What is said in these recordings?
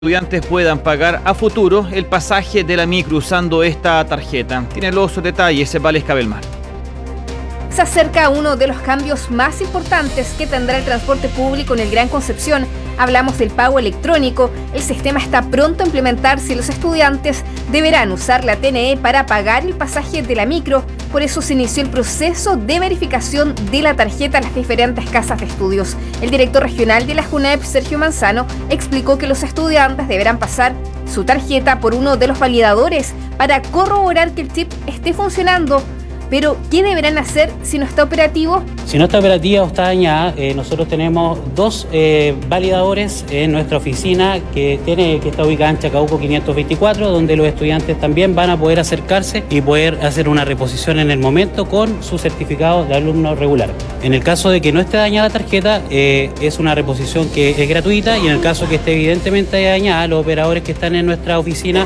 Estudiantes puedan pagar a futuro el pasaje de la micro usando esta tarjeta. Tiene los detalles Vales Cabelmar. Se acerca uno de los cambios más importantes que tendrá el transporte público en el Gran Concepción. Hablamos del pago electrónico. El sistema está pronto a implementarse y los estudiantes deberán usar la TNE para pagar el pasaje de la micro. Por eso se inició el proceso de verificación de la tarjeta en las diferentes casas de estudios. El director regional de la JUNEP, Sergio Manzano, explicó que los estudiantes deberán pasar su tarjeta por uno de los validadores para corroborar que el chip esté funcionando. Pero, ¿qué deberán hacer si no está operativo? Si no está operativa o está dañada, nosotros tenemos dos validadores en nuestra oficina que está ubicada en Chacabuco 524, donde los estudiantes también van a poder acercarse y poder hacer una reposición en el momento con su certificado de alumno regular. En el caso de que no esté dañada la tarjeta, es una reposición que es gratuita, y en el caso que esté evidentemente dañada, los operadores que están en nuestra oficina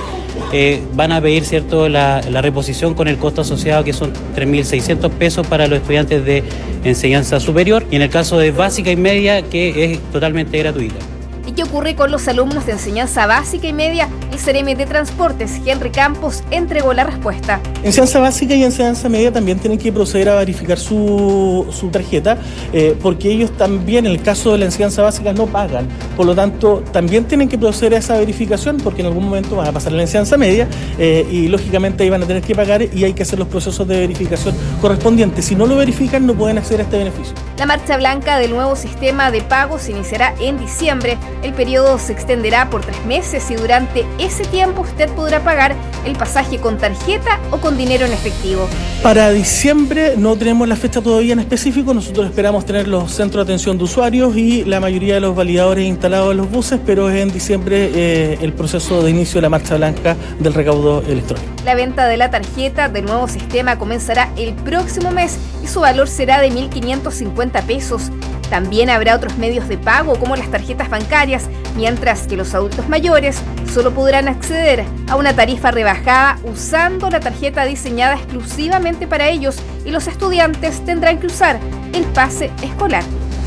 van a pedir la reposición con el costo asociado, que son 3.600 pesos para los estudiantes de enseñanza superior, y en el caso de básica y media, que es totalmente gratuita. ¿Y qué ocurre con los alumnos de enseñanza básica y media? El CEREMI de Transportes, Henry Campos, entregó la respuesta. Enseñanza básica y enseñanza media también tienen que proceder a verificar su tarjeta, porque ellos también, en el caso de la enseñanza básica, no pagan. Por lo tanto, también tienen que proceder a esa verificación, porque en algún momento van a pasar a la enseñanza media y lógicamente ahí van a tener que pagar, y hay que hacer los procesos de verificación correspondientes. Si no lo verifican, no pueden acceder a este beneficio. La marcha blanca del nuevo sistema de pago se iniciará en diciembre. El periodo se extenderá por 3 meses y durante ese tiempo usted podrá pagar el pasaje con tarjeta o con dinero en efectivo. Para diciembre no tenemos la fecha todavía en específico. Nosotros esperamos tener los centros de atención de usuarios y la mayoría de los validadores instalados en los buses, pero es en diciembre el proceso de inicio de la marcha blanca del recaudo electrónico. La venta de la tarjeta del nuevo sistema comenzará el próximo mes y su valor será de 1.550 pesos. También habrá otros medios de pago como las tarjetas bancarias, mientras que los adultos mayores solo podrán acceder a una tarifa rebajada usando la tarjeta diseñada exclusivamente para ellos, y los estudiantes tendrán que usar el pase escolar.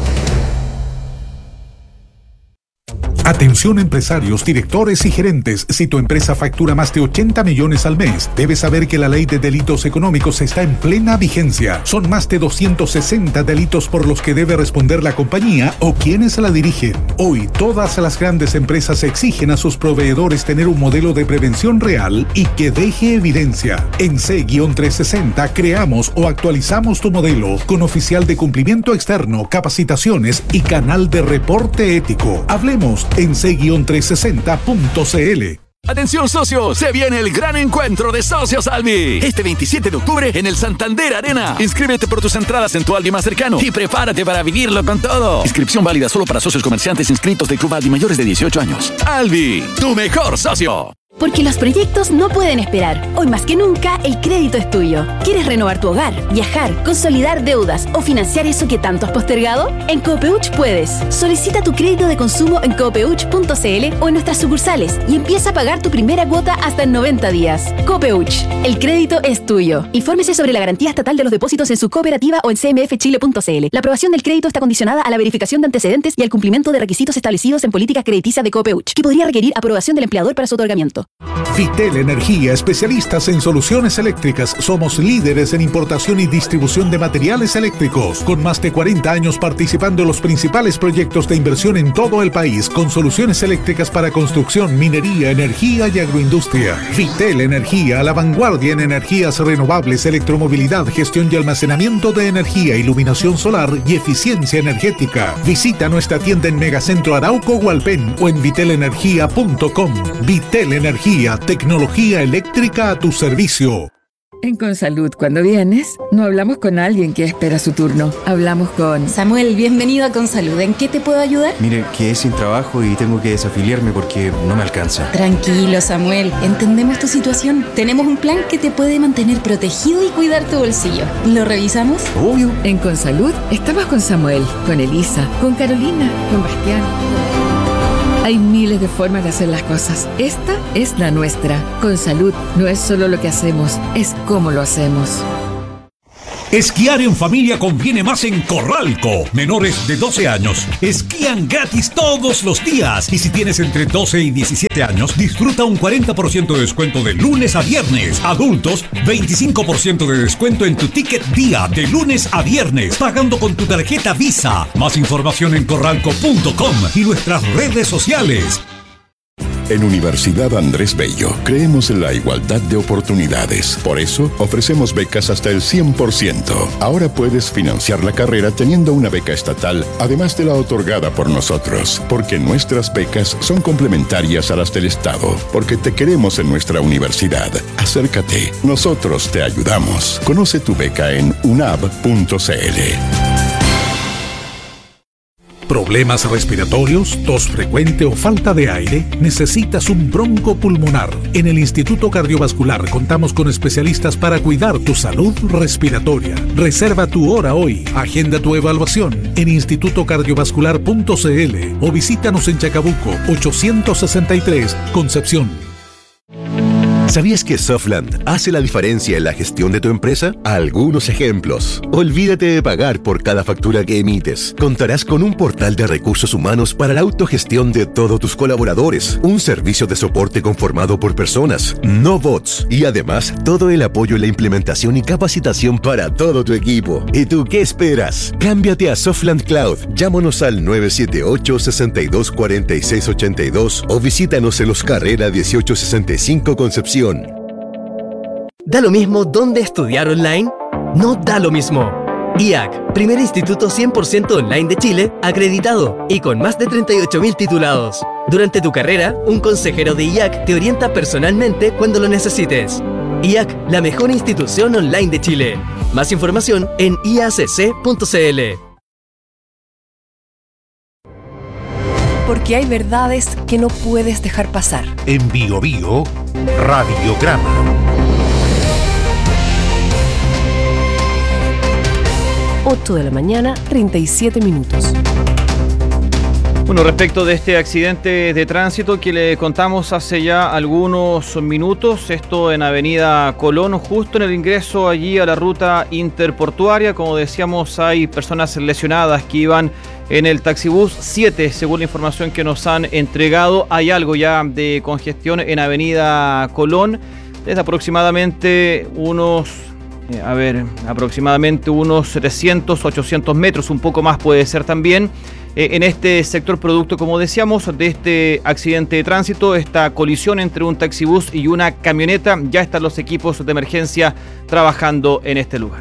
Atención empresarios, directores y gerentes. Si tu empresa factura más de 80 millones al mes, debes saber que la ley de delitos económicos está en plena vigencia. Son más de 260 delitos por los que debe responder la compañía o quienes la dirigen. Hoy, todas las grandes empresas exigen a sus proveedores tener un modelo de prevención real y que deje evidencia. En C-360 creamos o actualizamos tu modelo con oficial de cumplimiento externo, capacitaciones y canal de reporte ético. Hablemos en c-360.cl. Atención socios, se viene el gran encuentro de Socios Albi. Este 27 de octubre en el Santander Arena. Inscríbete por tus entradas en tu Albi más cercano y prepárate para vivirlo con todo. Inscripción válida solo para socios comerciantes inscritos del Club Albi mayores de 18 años. Albi, tu mejor socio. Porque los proyectos no pueden esperar. Hoy más que nunca, el crédito es tuyo. ¿Quieres renovar tu hogar, viajar, consolidar deudas o financiar eso que tanto has postergado? En Copeuch puedes. Solicita tu crédito de consumo en copeuch.cl o en nuestras sucursales y empieza a pagar tu primera cuota hasta en 90 días. Copeuch, el crédito es tuyo. Infórmese sobre la garantía estatal de los depósitos en su cooperativa o en cmfchile.cl. La aprobación del crédito está condicionada a la verificación de antecedentes y al cumplimiento de requisitos establecidos en política crediticia de Copeuch, que podría requerir aprobación del empleador para su otorgamiento. Vitel Energía, especialistas en soluciones eléctricas. Somos líderes en importación y distribución de materiales eléctricos, con más de 40 años participando en los principales proyectos de inversión en todo el país, con soluciones eléctricas para construcción, minería, energía y agroindustria. Vitel Energía, a la vanguardia en energías renovables, electromovilidad, gestión y almacenamiento de energía, iluminación solar y eficiencia energética. Visita nuestra tienda en Megacentro Arauco, Hualpén o en vitelenergia.com. Vitel Energía, tecnología eléctrica a tu servicio. En Consalud, cuando vienes, no hablamos con alguien que espera su turno. Hablamos con... Samuel, bienvenido a Consalud. ¿En qué te puedo ayudar? Mire, quedé sin trabajo y tengo que desafiliarme porque no me alcanza. Tranquilo, Samuel. Entendemos tu situación. Tenemos un plan que te puede mantener protegido y cuidar tu bolsillo. ¿Lo revisamos? Obvio. En Consalud, estamos con Samuel, con Elisa, con Carolina, con Bastián. Hay miles de formas de hacer las cosas. Esta es la nuestra. Consalud no es solo lo que hacemos, es cómo lo hacemos. Esquiar en familia conviene más en Corralco. Menores de 12 años esquían gratis todos los días. Y si tienes entre 12 y 17 años, disfruta un 40% de descuento de lunes a viernes. Adultos, 25% de descuento en tu ticket día de lunes a viernes, pagando con tu tarjeta Visa. Más información en corralco.com y nuestras redes sociales. En Universidad Andrés Bello creemos en la igualdad de oportunidades. Por eso ofrecemos becas hasta el 100%. Ahora puedes financiar la carrera teniendo una beca estatal, además de la otorgada por nosotros. Porque nuestras becas son complementarias a las del Estado. Porque te queremos en nuestra universidad. Acércate, nosotros te ayudamos. Conoce tu beca en unab.cl. ¿Problemas respiratorios, tos frecuente o falta de aire? ¿Necesitas un broncopulmonar? En el Instituto Cardiovascular contamos con especialistas para cuidar tu salud respiratoria. Reserva tu hora hoy. Agenda tu evaluación en institutocardiovascular.cl o visítanos en Chacabuco 863, Concepción. ¿Sabías que Softland hace la diferencia en la gestión de tu empresa? Algunos ejemplos. Olvídate de pagar por cada factura que emites. Contarás con un portal de recursos humanos para la autogestión de todos tus colaboradores. Un servicio de soporte conformado por personas, no bots. Y además, todo el apoyo en la implementación y capacitación para todo tu equipo. ¿Y tú qué esperas? Cámbiate a Softland Cloud. Llámanos al 978-624682 o visítanos en Los Carrera 1865 Concepción. ¿Da lo mismo dónde estudiar online? No da lo mismo. IAC, primer instituto 100% online de Chile, acreditado y con más de 38.000 titulados. Durante tu carrera, un consejero de IAC te orienta personalmente cuando lo necesites. IAC, la mejor institución online de Chile. Más información en iacc.cl. Porque hay verdades que no puedes dejar pasar. En Bio Bio, Radiograma. (8:37 a.m). Bueno, respecto de este accidente de tránsito que le contamos hace ya algunos minutos, esto en Avenida Colón, justo en el ingreso allí a la ruta interportuaria. Como decíamos, hay personas lesionadas que iban en el taxibús 7, según la información que nos han entregado. Hay algo ya de congestión en Avenida Colón, desde aproximadamente unos 700, 800 metros, un poco más puede ser también. En este sector, producto, como decíamos, de este accidente de tránsito, esta colisión entre un taxibús y una camioneta, ya están los equipos de emergencia trabajando en este lugar.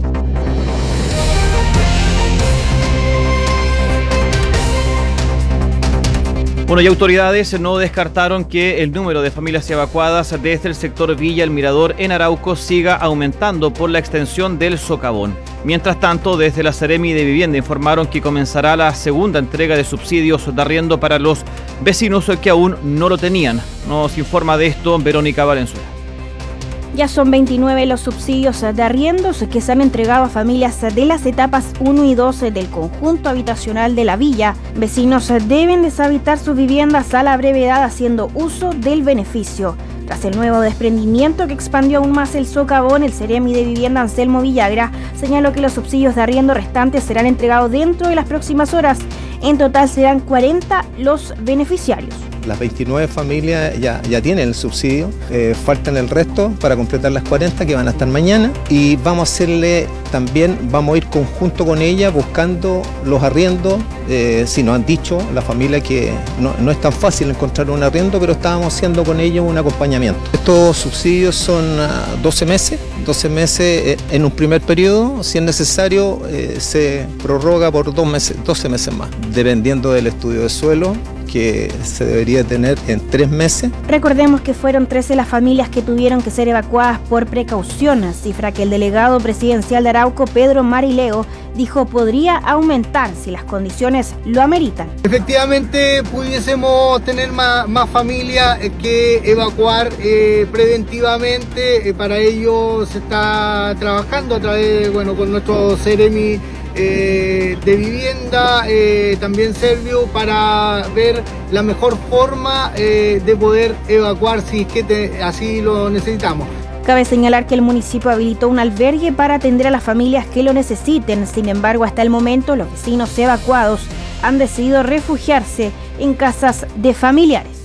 Bueno, y autoridades no descartaron que el número de familias evacuadas desde el sector Villa El Mirador en Arauco siga aumentando por la extensión del socavón. Mientras tanto, desde la Seremi de Vivienda informaron que comenzará la segunda entrega de subsidios de arriendo para los vecinos que aún no lo tenían. Nos informa de esto Verónica Valenzuela. Ya son 29 los subsidios de arriendos que se han entregado a familias de las etapas 1 y 2 del conjunto habitacional de la villa. Vecinos deben deshabitar sus viviendas a la brevedad haciendo uso del beneficio. Tras el nuevo desprendimiento que expandió aún más el socavón, el Seremi de Vivienda Anselmo Villagra señaló que los subsidios de arriendo restantes serán entregados dentro de las próximas horas. En total serán 40 los beneficiarios. Las 29 familias ya tienen el subsidio, faltan el resto para completar las 40 que van a estar mañana, y vamos a ir conjunto con ella buscando los arriendos. Si nos han dicho la familia que no es tan fácil encontrar un arriendo, pero estábamos haciendo con ellos un acompañamiento. Estos subsidios son 12 meses en un primer periodo. Si es necesario, se prorroga por 12 meses más, dependiendo del estudio de suelo, que se debería tener en 3 meses. Recordemos que fueron 13 las familias que tuvieron que ser evacuadas por precaución, cifra que el delegado presidencial de Arauco, Pedro Marileo, dijo podría aumentar si las condiciones lo ameritan. Efectivamente, pudiésemos tener más familias que evacuar preventivamente. Para ello se está trabajando a través, con nuestro Seremi de Vivienda, también Servio, para ver la mejor forma de poder evacuar si es que así lo necesitamos. Cabe señalar que el municipio habilitó un albergue para atender a las familias que lo necesiten. Sin embargo, hasta el momento, los vecinos evacuados han decidido refugiarse en casas de familiares.